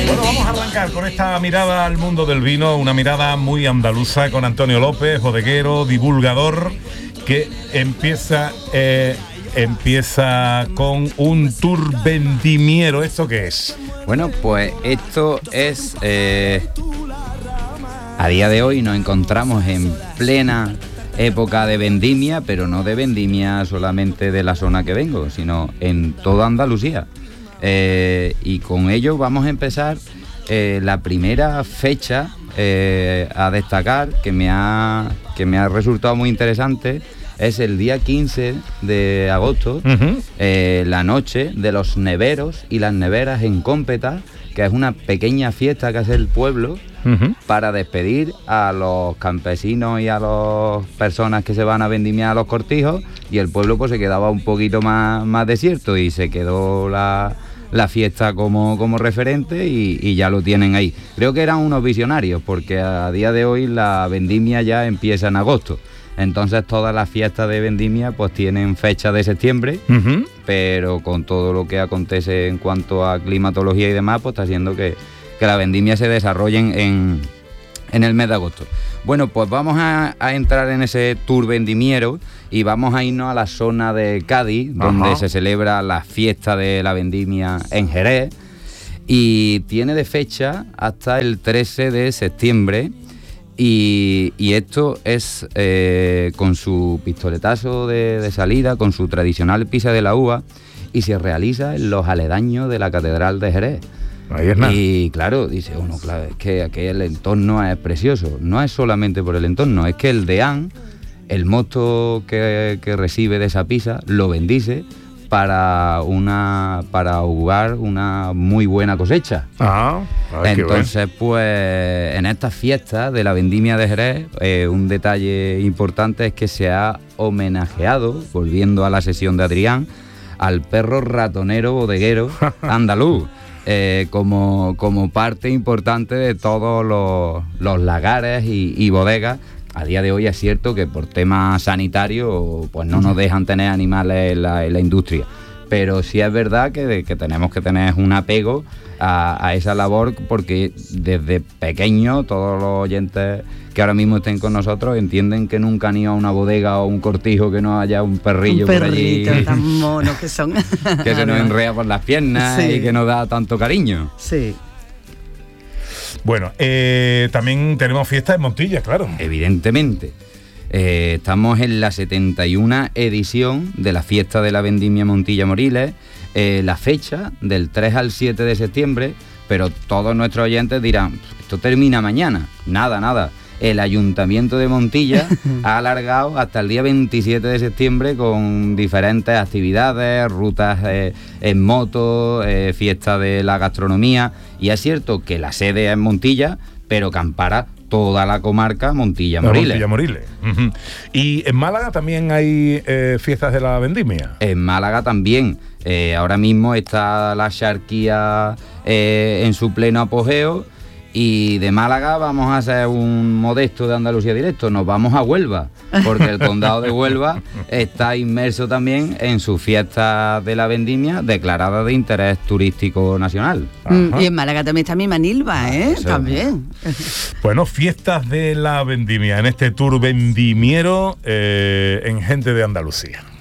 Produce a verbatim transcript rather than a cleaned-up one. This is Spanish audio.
Bueno, vamos a arrancar con esta mirada al mundo del vino, una mirada muy andaluza con Antonio López, bodeguero, divulgador, que empieza eh, empieza con un tour vendimiero. ¿Esto qué es? Bueno, pues esto es... Eh, a día de hoy nos encontramos en plena época de vendimia, pero no de vendimia solamente de la zona que vengo, sino en toda Andalucía. Eh, y con ello vamos a empezar eh, la primera fecha eh, a destacar que me ha que me ha resultado muy interesante. Es el día quince de agosto, uh-huh. eh, la noche de los neveros y las neveras en Cómpeta, que es una pequeña fiesta que hace el pueblo uh-huh. para despedir a los campesinos y a las personas que se van a vendimiar a los cortijos, y el pueblo pues se quedaba un poquito más, más desierto y se quedó la, la fiesta como, como referente y, y ya lo tienen ahí. Creo que eran unos visionarios, porque a día de hoy la vendimia ya empieza en agosto. Entonces todas las fiestas de vendimia pues tienen fecha de septiembre, uh-huh. pero con todo lo que acontece en cuanto a climatología y demás, pues está haciendo que, que la vendimia se desarrolle en, en el mes de agosto. Bueno, pues vamos a, a entrar en ese tour vendimiero y vamos a irnos a la zona de Cádiz, uh-huh. donde se celebra la fiesta de la vendimia en Jerez, y tiene de fecha hasta el trece de septiembre. Y, y esto es eh, con su pistoletazo de, de salida, con su tradicional pisa de la uva, y se realiza en los aledaños de la Catedral de Jerez. Ahí es nada. Y claro, dice uno, claro, es que aquí el entorno es precioso. No es solamente por el entorno, es que el deán, el mosto que, que recibe de esa pisa, lo bendice para una para augurar una muy buena cosecha. Ah, ay, entonces pues en estas fiestas de la vendimia de Jerez eh, un detalle importante es que se ha homenajeado, volviendo a la sesión de Adrián, al perro ratonero bodeguero andaluz eh, como, como parte importante de todos los, los lagares y, y bodegas. A día de hoy es cierto que por temas sanitarios pues no nos dejan tener animales en la, en la industria, pero sí es verdad que, que tenemos que tener un apego a, a esa labor, porque desde pequeño todos los oyentes que ahora mismo estén con nosotros entienden que nunca han ido a una bodega o un cortijo que no haya un perrillo, un perrito por allí tan mono que son, que se nos enrea por las piernas, sí. y que nos da tanto cariño. Sí. Bueno, eh, también tenemos fiesta en Montilla, claro. Evidentemente. Eh, estamos en la setenta y una edición de la fiesta de la vendimia Montilla Moriles. Eh, la fecha del tres al siete de septiembre, pero todos nuestros oyentes dirán, esto termina mañana. Nada, nada. El Ayuntamiento de Montilla ha alargado hasta el día veintisiete de septiembre con diferentes actividades, rutas eh, en moto, eh, fiesta de la gastronomía. Y es cierto que la sede es en Montilla, pero que ampara toda la comarca Montilla-Moriles. Montilla-Moriles. Uh-huh. Y en Málaga también hay eh, fiestas de la vendimia. En Málaga también. Eh, ahora mismo está la Xarquía eh, en su pleno apogeo. Y de Málaga vamos a hacer un modesto de Andalucía directo, nos vamos a Huelva, porque el condado de Huelva está inmerso también en su fiesta de la vendimia declarada de interés turístico nacional. Ajá. Y en Málaga también está mi Manilva, ¿eh? Eso. También. Bueno, fiestas de la vendimia en este tour vendimiero eh, en Gente de Andalucía.